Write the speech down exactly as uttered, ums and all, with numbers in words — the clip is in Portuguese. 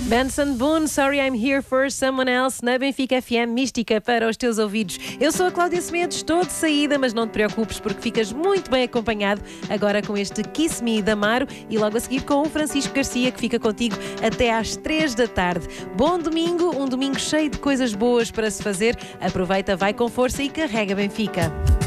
Benson Boone, Sorry I'm Here for Someone Else, na Benfica F M, mística para os teus ouvidos. Eu sou a Cláudia Semedo, estou de saída, mas não te preocupes porque ficas muito bem acompanhado agora com este Kiss Me da Amaro e logo a seguir com o Francisco Garcia, que fica contigo até às três da tarde. Bom domingo, um domingo cheio de coisas boas para se fazer. Aproveita, vai com força e carrega Benfica.